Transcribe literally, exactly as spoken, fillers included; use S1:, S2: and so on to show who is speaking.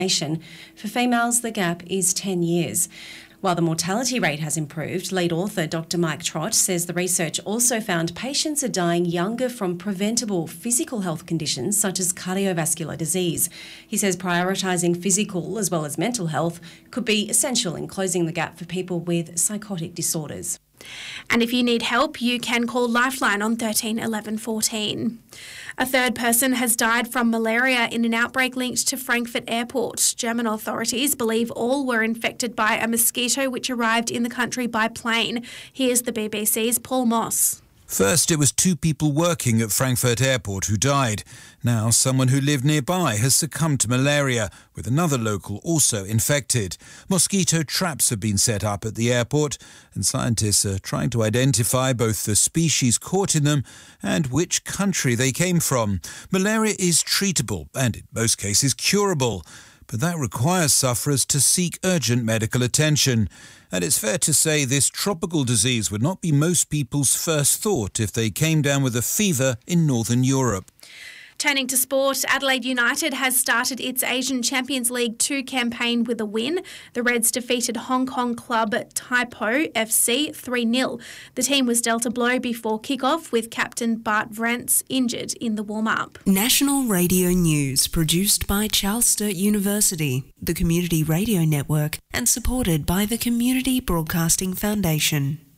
S1: For females, the gap is ten years. While the mortality rate has improved, lead author Doctor Mike Trott says the research also found patients are dying younger from preventable physical health conditions such as cardiovascular disease. He says prioritising physical as well as mental health could be essential in closing the gap for people with psychotic disorders.
S2: And if you need help, you can call Lifeline on thirteen eleven fourteen. A third person has died from malaria in an outbreak linked to Frankfurt Airport. German authorities believe all were infected by a mosquito which arrived in the country by plane. Here's the B B C's Paul Moss.
S3: First, it was two people working at Frankfurt Airport who died. Now, someone who lived nearby has succumbed to malaria, with another local also infected. Mosquito traps have been set up at the airport, and scientists are trying to identify both the species caught in them and which country they came from. Malaria is treatable and, in most cases, curable. But that requires sufferers to seek urgent medical attention. And it's fair to say this tropical disease would not be most people's first thought if they came down with a fever in Northern Europe.
S2: Turning to sport, Adelaide United has started its Asian Champions League two campaign with a win. The Reds defeated Hong Kong club Taipo F C three nil. The team was dealt a blow before kick-off with captain Bart Vrance injured in the warm-up.
S4: National Radio News, produced by Charles Sturt University, the Community Radio Network, and supported by the Community Broadcasting Foundation.